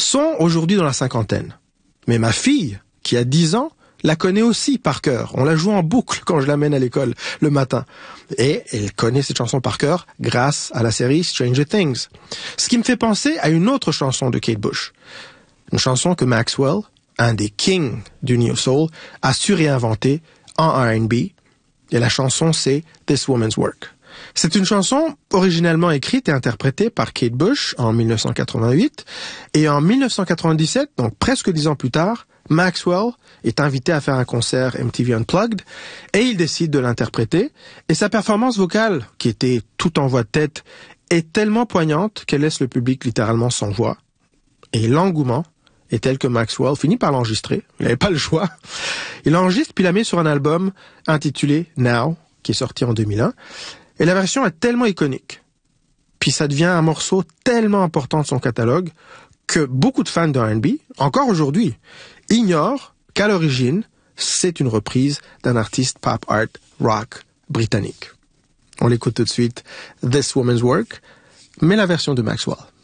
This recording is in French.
sont aujourd'hui dans la cinquantaine. Mais ma fille, qui a 10 ans, la connaît aussi par cœur. On la joue en boucle quand je l'amène à l'école le matin. Et elle connaît cette chanson par cœur grâce à la série Stranger Things. Ce qui me fait penser à une autre chanson de Kate Bush. Une chanson que Maxwell, un des kings du Neo Soul, a su réinventer en R&B. Et la chanson, c'est This Woman's Work. C'est une chanson originellement écrite et interprétée par Kate Bush en 1988. Et en 1997, donc presque 10 ans plus tard, Maxwell est invité à faire un concert MTV Unplugged et il décide de l'interpréter. Et sa performance vocale, qui était tout en voix de tête, est tellement poignante qu'elle laisse le public littéralement sans voix. Et l'engouement est tel que Maxwell finit par l'enregistrer. Il n'avait pas le choix. Il l'enregistre puis la met sur un album intitulé Now, qui est sorti en 2001. Et la version est tellement iconique. Puis ça devient un morceau tellement important de son catalogue que beaucoup de fans de R&B, encore aujourd'hui, ignorent qu'à l'origine, c'est une reprise d'un artiste pop art rock britannique. On l'écoute tout de suite, This Woman's Work, mais la version de Maxwell.